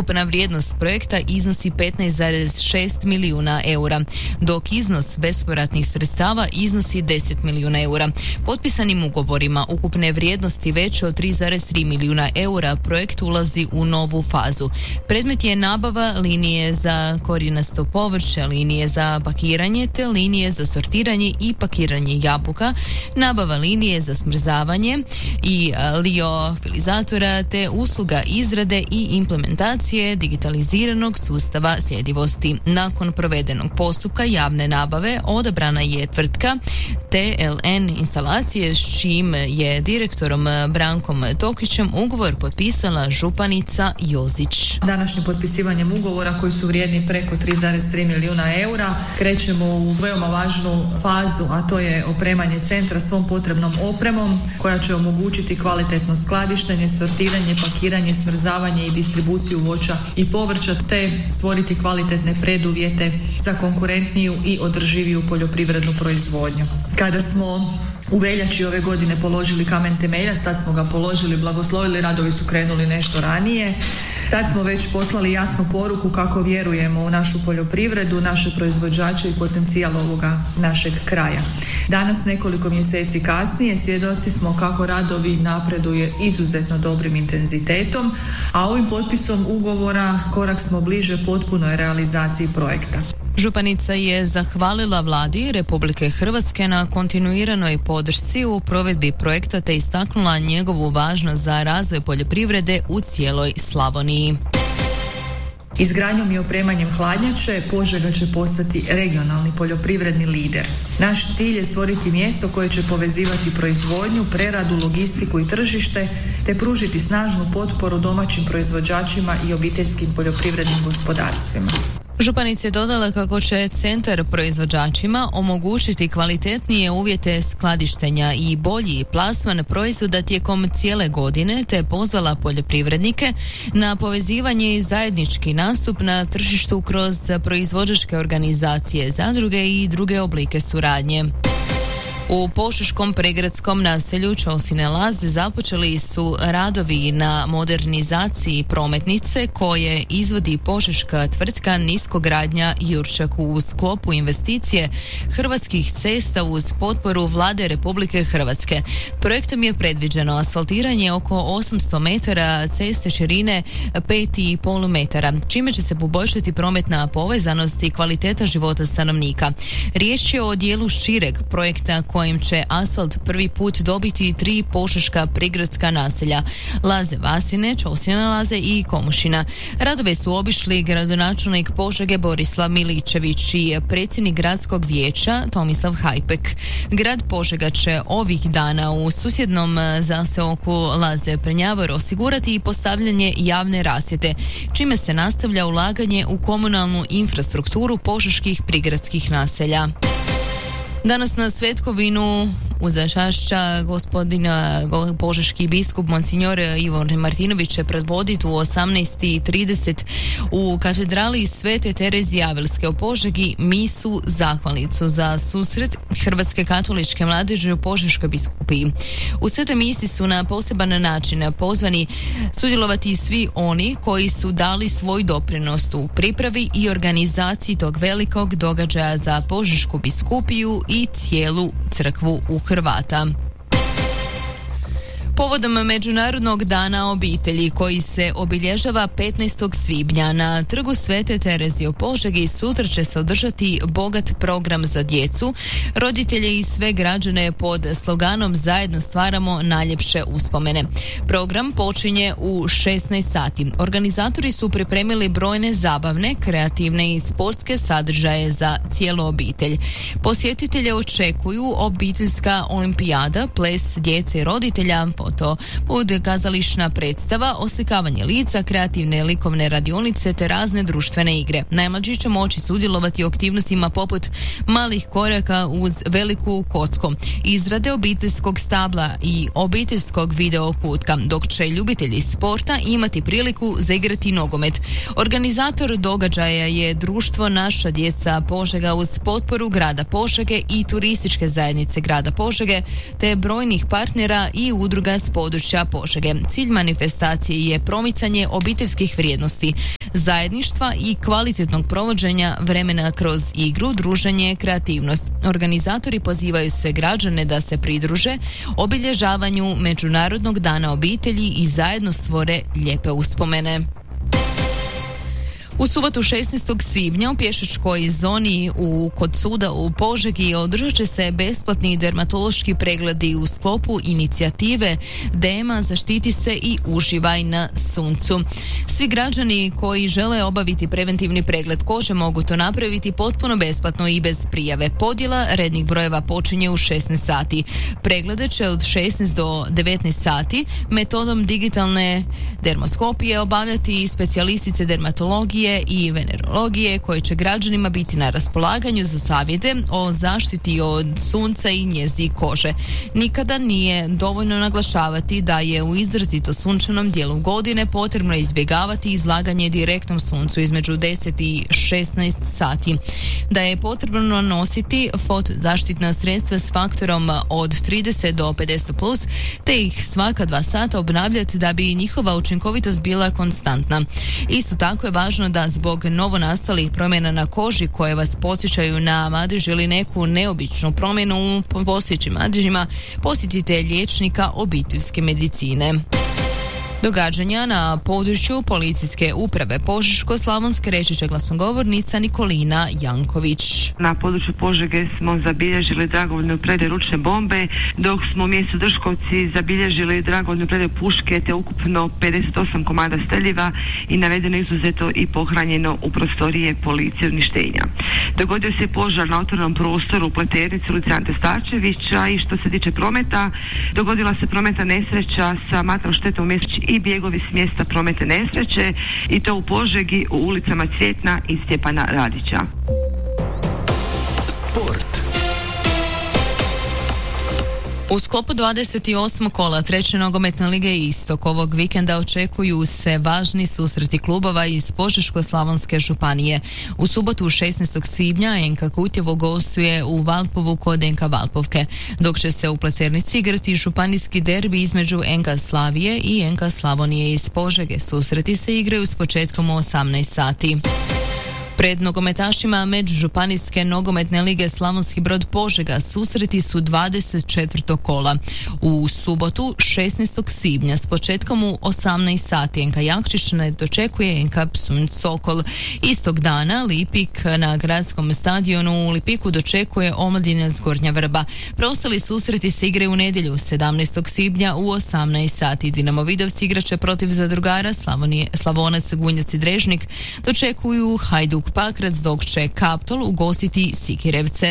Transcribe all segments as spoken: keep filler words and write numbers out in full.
Ukupna vrijednost projekta iznosi petnaest zarez šest milijuna eura, dok iznos bespovratnih sredstava iznosi deset milijuna eura. Potpisanim ugovorima ukupne vrijednosti veće od tri zarez tri milijuna eura projekt ulazi u novu fazu. Predmet je nabava linije za korjenasto povrće, linije za pakiranje te linije za sortiranje i pakiranje jabuka, nabava linije za smrzavanje i liofilizatora te usluga izrade i implementacije digitaliziranog sustava sljedivosti. Nakon provedenog postupka javne nabave odabrana je tvrtka T L N instalacije, s čim je direktorom Brankom Tokićem ugovor potpisala županica Jozić. Današnjim potpisivanjem ugovora koji su vrijedni preko tri zarez tri milijuna eura krećemo u veoma važnu fazu, a to je opremanje centra svom potrebnom opremom koja će omogućiti kvalitetno skladištenje, sortiranje, pakiranje, smrzavanje i distribuciju voća i povrća te stvoriti kvalitetne preduvjete za konkurentniju i održiviju poljoprivrednu proizvodnju. Kada smo u veljači ove godine položili kamen temeljac, tad smo ga položili, blagoslovili, radovi su krenuli nešto ranije. Tad smo već poslali jasnu poruku kako vjerujemo u našu poljoprivredu, naše proizvođače i potencijal ovoga našeg kraja. Danas, nekoliko mjeseci kasnije, svjedoci smo kako radovi napreduje izuzetno dobrim intenzitetom, a ovim potpisom ugovora korak smo bliže potpunoj realizaciji projekta. Županica je zahvalila vladi Republike Hrvatske na kontinuiranoj podršci u provedbi projekta te istaknula njegovu važnost za razvoj poljoprivrede u cijeloj Slavoniji. Izgradnjom i opremanjem hladnjače Požega će postati regionalni poljoprivredni lider. Naš cilj je stvoriti mjesto koje će povezivati proizvodnju, preradu, logistiku i tržište te pružiti snažnu potporu domaćim proizvođačima i obiteljskim poljoprivrednim gospodarstvima. Županica je dodala kako će centar proizvođačima omogućiti kvalitetnije uvjete skladištenja i bolji plasman proizvoda tijekom cijele godine te pozvala poljoprivrednike na povezivanje i zajednički nastup na tržištu kroz proizvođačke organizacije, zadruge i druge oblike suradnje. U Požeškom pregradskom naselju Ćosine Laze započeli su radovi na modernizaciji prometnice koje izvodi požeška tvrtka Niskogradnja Jurčak u sklopu investicije Hrvatskih cesta uz potporu Vlade Republike Hrvatske. Projektom je predviđeno asfaltiranje oko osamsto metara ceste širine pet i pol metara, čime će se poboljšati prometna povezanost i kvaliteta života stanovnika. Riječ je o dijelu šireg projekta kojim će asfalt prvi put dobiti tri požeška prigradska naselja: Laze Vasine, Ćosina Laze i Komušina. Radove su obišli gradonačelnik Požege Borislav Miličević i predsjednik gradskog vijeća Tomislav Hajpek. Grad Požega će ovih dana u susjednom zaseoku Laze Prnjavor osigurati i postavljanje javne rasvjete, čime se nastavlja ulaganje u komunalnu infrastrukturu požeških prigradskih naselja. Danas na Svetkovinu uz čašća gospodina požeški biskup Monsignor Ivo Martinović će predvoditi u osamnaest i trideset u katedrali Svete Terezije Avelske u Požegi misu zahvalnicu za susret Hrvatske katoličke mladeži u Požeškoj biskupiji. U svetoj misi su na poseban način pozvani sudjelovati svi oni koji su dali svoj doprinos u pripravi i organizaciji tog velikog događaja za Požešku biskupiju i cijelu crkvu u Hrvata. Povodom Međunarodnog dana obitelji koji se obilježava petnaestog svibnja na trgu Svete Terezije u Požegi sutra će se održati bogat program za djecu, roditelje i sve građane pod sloganom Zajedno stvaramo najljepše uspomene. Program počinje u šesnaest sati. Organizatori su pripremili brojne zabavne, kreativne i sportske sadržaje za cijelu obitelj. Posjetitelje očekuju obiteljska olimpijada, ples djece i roditelja, to pod kazališna predstava, oslikavanje lica, kreativne likovne radionice te razne društvene igre. Najmlađi će moći sudjelovati u aktivnostima poput malih koraka uz veliku kocku, izrade obiteljskog stabla i obiteljskog video kutka, dok će ljubitelji sporta imati priliku zaigrati nogomet. Organizator događaja je društvo Naša djeca Požega uz potporu grada Požege i turističke zajednice grada Požege te brojnih partnera i udruga s područja Požege. Cilj manifestacije je promicanje obiteljskih vrijednosti, zajedništva i kvalitetnog provođenja vremena kroz igru, druženje, kreativnost. Organizatori pozivaju sve građane da se pridruže obilježavanju Međunarodnog dana obitelji i zajedno stvore lijepe uspomene. U subotu šesnaestog svibnja u pješačkoj zoni u, kod suda u Požegi održat će se besplatni dermatološki pregledi u sklopu inicijative Dema zaštiti se i uživaj na suncu. Svi građani koji žele obaviti preventivni pregled kože mogu to napraviti potpuno besplatno i bez prijave. Podjela rednih brojeva počinje u šesnaest sati. Preglede će od šesnaest do devetnaest sati metodom digitalne dermoskopije obavljati i specijalistice dermatologije i venerologije koje će građanima biti na raspolaganju za savjete o zaštiti od sunca i njezi kože. Nikada nije dovoljno naglašavati da je u izrazito sunčanom dijelu godine potrebno izbjegavati izlaganje direktnom suncu između deset i šesnaest sati. Da je potrebno nositi fotozaštitna sredstva s faktorom od trideset do pedeset plus, te ih svaka dva sata obnavljati da bi njihova učinkovitost bila konstantna. Isto tako je važno da zbog novonastalih promjena na koži koje vas podsjećaju na madež ili neku neobičnu promjenu u postojećim madežima, posjetite liječnika obiteljske medicine. Događanja na području policijske uprave Požeško-slavonske reći će glasnogovornica Nikolina Janković. Na području Požege smo zabilježili dragovoljnu predaju ručne bombe, dok smo u mjestu Drškovci zabilježili dragovoljnu predaju puške te ukupno pedeset osam komada streljiva i navedeno izuzeto i pohranjeno u prostorije policije uništenja. Dogodio se požar na otvorenom prostoru u Pleternici ulici Ante Starčevića i što se tiče prometa, dogodila se prometna nesreća sa materijalnom štetom u mjestu i bjegovi s mjesta prometne nesreće i to u Požegi u ulicama Cvjetna i Stjepana Radića. Sport. U sklopu dvadeset osmog kola treće nogometne lige Istok ovog vikenda očekuju se važni susreti klubova iz Požeško-slavonske županije. U subotu šesnaestog svibnja en ka Kutjevo gostuje u Valpovu kod en ka Valpovke, dok će se u Pleternici igrati županijski derbi između en ka Slavije i en ka Slavonije iz Požege. Susreti se igraju s početkom u osamnaest sati. Pred nogometašima Međužupanijske nogometne lige Slavonski Brod Požega susreti su dvadeset četvrtog kola. U subotu šesnaestog svibnja s početkom u osamnaest sati en ka Jakšić ne dočekuje en ka Psunj Sokol. Istog dana Lipik na gradskom stadionu u Lipiku dočekuje Omladinac Gornja Vrba. Preostali susreti se igraju u nedjelju sedamnaestog svibnja u osamnaest sati. Dinamo Vidovci igraće protiv zadrugara Slavonije, Slavonac Gunjac i Drežnik dočekuju Hajduk Pakrac, dok će Kaptol ugostiti Sikirevce.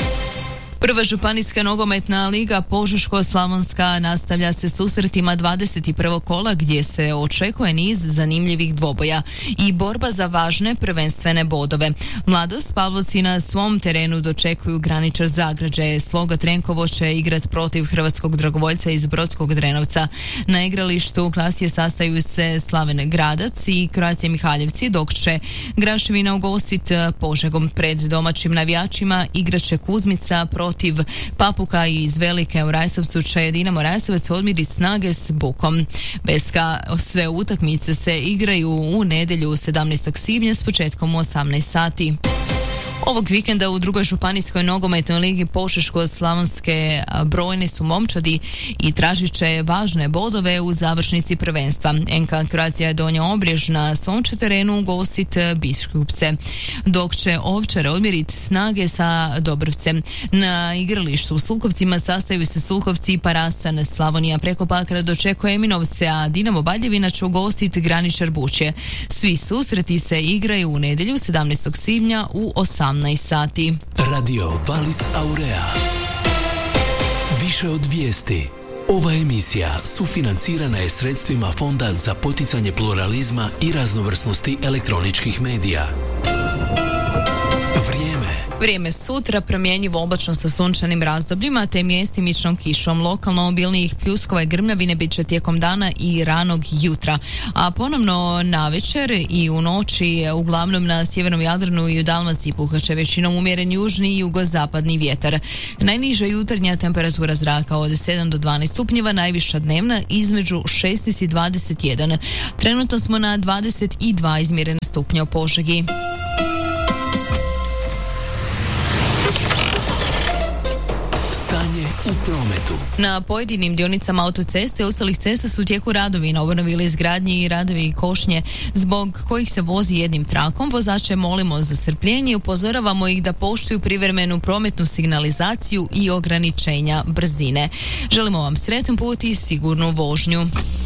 Prva županijska nogometna liga Požeško-slavonska nastavlja se susretima dvadeset prvog kola gdje se očekuje niz zanimljivih dvoboja i borba za važne prvenstvene bodove. Mladost Pavlovci na svom terenu dočekuju Graničar Zagrađe. Sloga Trenkovo će igrat protiv hrvatskog dragovoljca iz Brodskog Drenovca. Na igralištu Klasije sastaju se Slaven Gradac i Croatia Mihaljevci, dok će Graševina ugostit Požegom. Pred domaćim navijačima igraće Kuzmica protiv protiv Papuka iz Velike u Rajsovcu će Dinamo Rajsovac odmiriti snage s Bukom. Beska sve utakmice se igraju u nedjelju sedamnaestog svibnja s početkom u osamnaest sati. Ovog vikenda u drugoj županijskoj nogometnoj ligi Požeško-slavonske brojni su momčadi i tražit će važne bodove u završnici prvenstva. en ka Croatia Donja Obrjež na svom će terenu ugostit Biskupce, dok će Ovčare odmjeriti snage sa Dobrovcem. Na igralištu u Sulkovcima sastaju se Sulkovci i Parasan. Slavonija preko Pakra dočekuje Eminovce, a Dinamo Baljevina će ugostiti Graničar Bučje. Svi susreti se igraju u nedjelju sedamnaestog svibnja u osamnaest sati. Radio Valis Aurea. Više od vijesti. Ova emisija sufinancirana je sredstvima Fonda za poticanje pluralizma i raznovrsnosti elektroničkih medija. Vrijeme. Vrijeme sutra promjenjivo oblačno sa sunčanim razdobljima te mjestimičnom kišom. Lokalno obilnijih pljuskova i grmljavine bit će tijekom dana i ranog jutra. A ponovno navečer i u noći uglavnom na sjevernom Jadranu i u Dalmaciji puhat će većinom umjeren južni i jugozapadni vjetar. Najniža jutarnja temperatura zraka od sedam do dvanaest stupnjeva, najviša dnevna između šesnaest i dvadeset jedan. Trenutno smo na dvadeset dva izmjerene stupnja u Požegi. U prometu. Na pojedinim dionicama autoceste i ostalih cesta su u tijeku radovi na obnovi ili izgradnji i radovi i košnje zbog kojih se vozi jednim trakom. Vozače molimo za strpljenje i upozoravamo ih da poštuju privremenu prometnu signalizaciju i ograničenja brzine. Želimo vam sretan put i sigurnu vožnju.